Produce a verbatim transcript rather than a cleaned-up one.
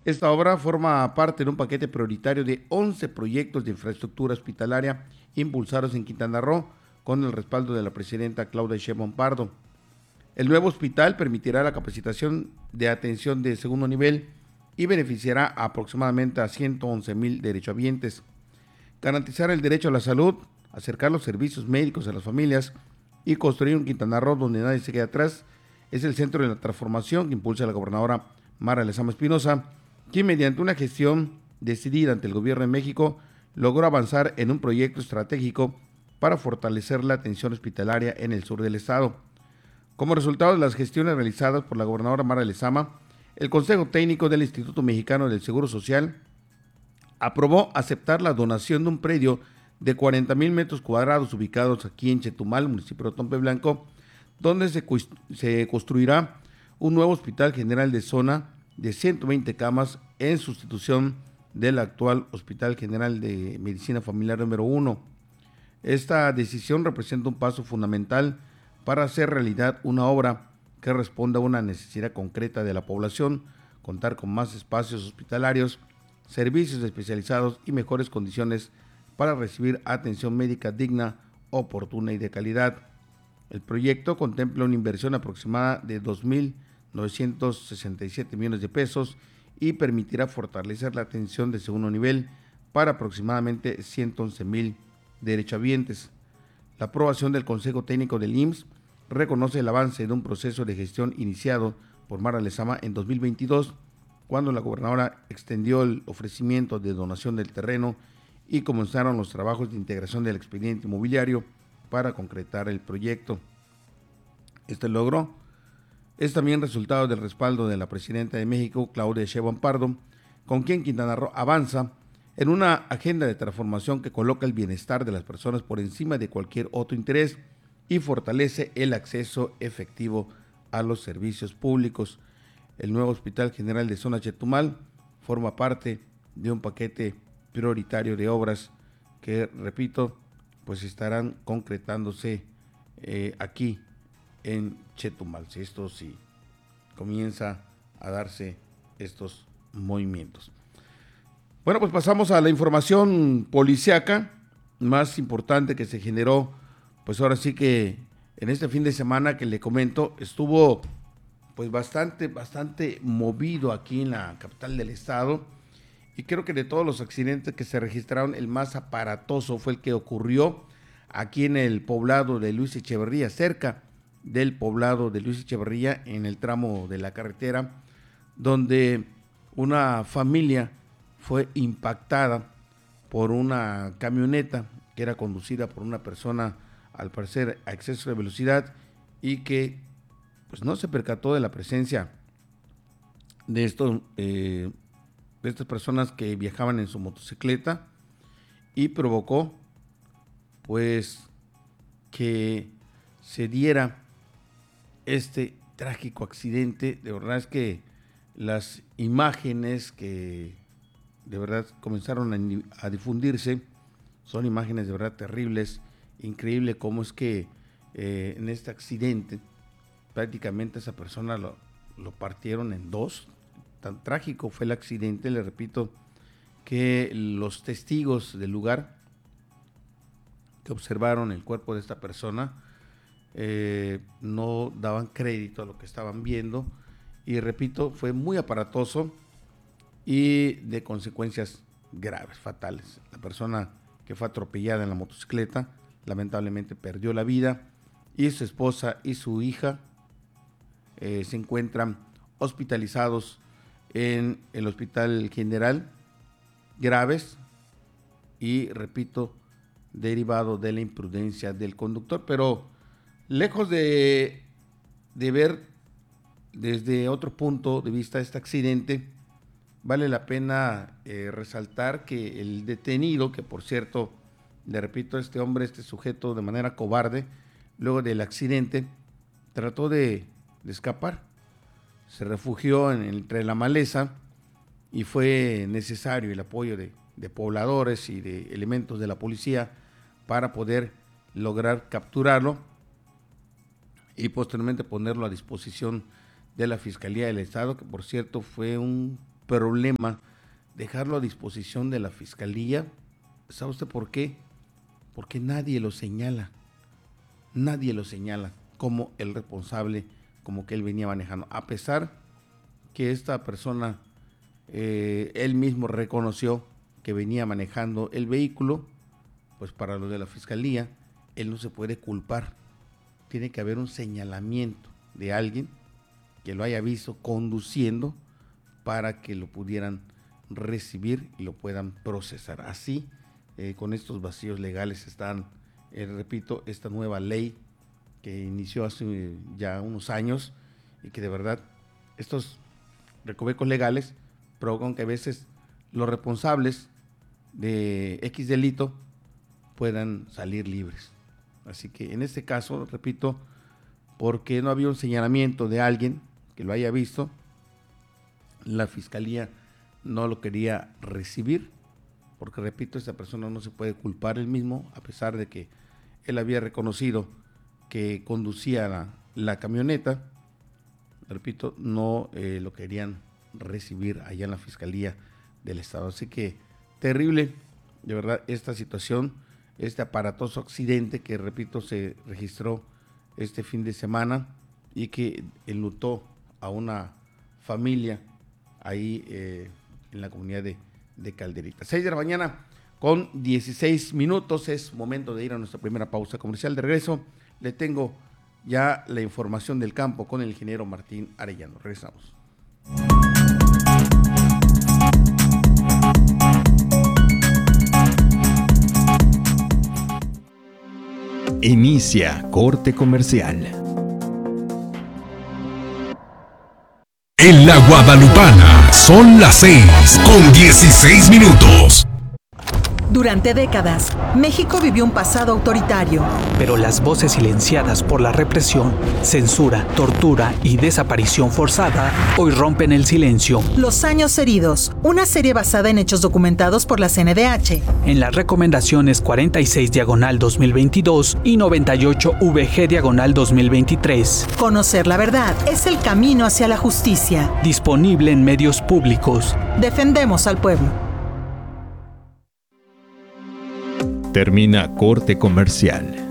Esta obra forma parte de un paquete prioritario de once proyectos de infraestructura hospitalaria impulsados en Quintana Roo con el respaldo de la presidenta Claudia Sheinbaum Pardo. El nuevo hospital permitirá la capacitación de atención de segundo nivel y beneficiará aproximadamente a ciento once mil derechohabientes. Garantizar el derecho a la salud, acercar los servicios médicos a las familias y construir un Quintana Roo donde nadie se quede atrás es el centro de la transformación que impulsa la gobernadora Mara Lezama Espinosa, quien mediante una gestión decidida ante el gobierno de México logró avanzar en un proyecto estratégico para fortalecer la atención hospitalaria en el sur del estado. Como resultado de las gestiones realizadas por la gobernadora Mara Lezama, el Consejo Técnico del Instituto Mexicano del Seguro Social aprobó aceptar la donación de un predio de cuarenta mil metros cuadrados ubicados aquí en Chetumal, municipio de Otompe Blanco, donde se, se construirá un nuevo hospital general de zona de ciento veinte camas en sustitución del actual Hospital General de Medicina Familiar número uno. Esta decisión representa un paso fundamental para hacer realidad una obra que responda a una necesidad concreta de la población, contar con más espacios hospitalarios, servicios especializados y mejores condiciones para recibir atención médica digna, oportuna y de calidad. El proyecto contempla una inversión aproximada de dos mil novecientos sesenta y siete millones de pesos y permitirá fortalecer la atención de segundo nivel para aproximadamente ciento once mil derechohabientes. La aprobación del Consejo Técnico del I M S S reconoce el avance de un proceso de gestión iniciado por Mara Lezama en dos mil veintidós, cuando la gobernadora extendió el ofrecimiento de donación del terreno y comenzaron los trabajos de integración del expediente inmobiliario para concretar el proyecto. Este logro es también resultado del respaldo de la presidenta de México, Claudia Sheinbaum Pardo, con quien Quintana Roo avanza en una agenda de transformación que coloca el bienestar de las personas por encima de cualquier otro interés y fortalece el acceso efectivo a los servicios públicos. El nuevo Hospital General de Zona Chetumal forma parte de un paquete prioritario de obras que, repito, pues estarán concretándose eh, aquí en Chetumal, si esto sí comienza a darse estos movimientos. Bueno, pues pasamos a la información policíaca más importante que se generó, pues ahora sí que en este fin de semana que le comento, estuvo pues bastante, bastante movido aquí en la capital del estado, y creo que de todos los accidentes que se registraron, el más aparatoso fue el que ocurrió aquí en el poblado de Luis Echeverría, cerca del poblado de Luis Echeverría, en el tramo de la carretera, donde una familia fue impactada por una camioneta que era conducida por una persona, al parecer a exceso de velocidad, y que pues no se percató de la presencia de estos eh, de estas personas que viajaban en su motocicleta, y provocó pues que se diera este trágico accidente. De verdad es que las imágenes que de verdad comenzaron a, a difundirse son imágenes de verdad terribles. Increíble cómo es que eh, en este accidente prácticamente esa persona lo, lo partieron en dos. Tan trágico fue el accidente, le repito, que los testigos del lugar que observaron el cuerpo de esta persona eh, no daban crédito a lo que estaban viendo, y repito, fue muy aparatoso y de consecuencias graves, fatales. La persona que fue atropellada en la motocicleta lamentablemente perdió la vida, y su esposa y su hija eh, se encuentran hospitalizados en el Hospital General, graves, y repito, derivado de la imprudencia del conductor. Pero lejos de, de ver desde otro punto de vista este accidente, vale la pena eh, resaltar que el detenido, que por cierto, le repito, este hombre, este sujeto, de manera cobarde, luego del accidente, trató de, de escapar. Se refugió en, entre la maleza, y fue necesario el apoyo de, de pobladores y de elementos de la policía para poder lograr capturarlo y posteriormente ponerlo a disposición de la Fiscalía del Estado, que por cierto fue un problema dejarlo a disposición de la Fiscalía. ¿Sabe usted por qué? Porque nadie lo señala, nadie lo señala como el responsable, como que él venía manejando, a pesar que esta persona, eh, él mismo reconoció que venía manejando el vehículo. Pues para lo de la Fiscalía, él no se puede culpar, tiene que haber un señalamiento de alguien que lo haya visto conduciendo para que lo pudieran recibir y lo puedan procesar. Así, eh, con estos vacíos legales están, eh, repito, esta nueva ley que inició hace ya unos años y que de verdad estos recovecos legales provocan que a veces los responsables de X delito puedan salir libres. Así que en este caso, repito, porque no había un señalamiento de alguien que lo haya visto, la Fiscalía no lo quería recibir, porque repito, esta persona no se puede culpar él mismo, a pesar de que él había reconocido que conducía la, la camioneta. Repito, no eh, lo querían recibir allá en la Fiscalía del Estado. Así que terrible, de verdad, esta situación, este aparatoso accidente que, repito, se registró este fin de semana y que enlutó a una familia ahí eh, en la comunidad de, de Calderita. seis de la mañana con dieciséis minutos, es momento de ir a nuestra primera pausa comercial. De regreso le tengo ya la información del campo con el ingeniero Martín Arellano. Regresamos. Inicia corte comercial. En la Guadalupana son las seis con dieciséis minutos. Durante décadas, México vivió un pasado autoritario. Pero las voces silenciadas por la represión, censura, tortura y desaparición forzada hoy rompen el silencio. Los años heridos, una serie basada en hechos documentados por la C N D H. En las recomendaciones cuarenta y seis diagonal dos mil veintidós y noventa y ocho V G diagonal dos mil veintitrés. Conocer la verdad es el camino hacia la justicia. Disponible en medios públicos. Defendemos al pueblo. Termina corte comercial.